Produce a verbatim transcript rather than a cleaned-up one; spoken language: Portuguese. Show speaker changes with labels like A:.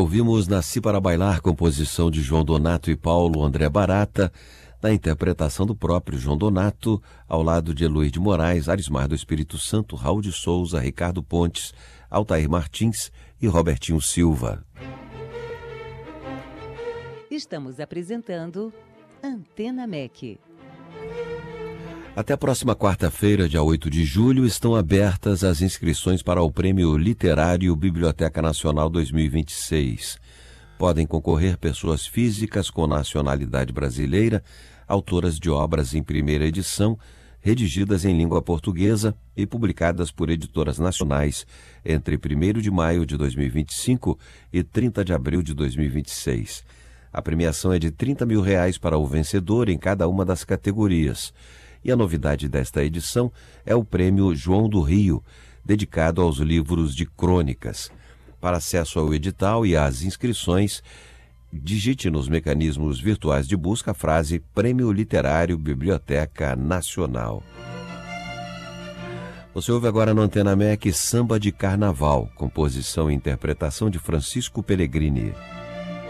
A: ouvimos Nasci para Bailar, composição de João Donato e Paulo André Barata, na interpretação do próprio João Donato, ao lado de Eloy de Moraes, Arismar do Espírito Santo, Raul de Souza, Ricardo Pontes, Altair Martins e Robertinho Silva.
B: Estamos apresentando Antena M E C.
A: Até a próxima quarta-feira, dia oito de julho, estão abertas as inscrições para o Prêmio Literário Biblioteca Nacional dois mil e vinte e seis. Podem concorrer pessoas físicas com nacionalidade brasileira, autoras de obras em primeira edição, redigidas em língua portuguesa e publicadas por editoras nacionais entre primeiro de maio de dois mil e vinte e cinco e trinta de abril de dois mil e vinte e seis. A premiação é de trinta mil reais para o vencedor em cada uma das categorias. E a novidade desta edição é o Prêmio João do Rio, dedicado aos livros de crônicas. Para acesso ao edital e às inscrições, digite nos mecanismos virtuais de busca a frase Prêmio Literário Biblioteca Nacional. Você ouve agora no Antena M E C Samba de Carnaval, composição e interpretação de Francisco Pellegrini.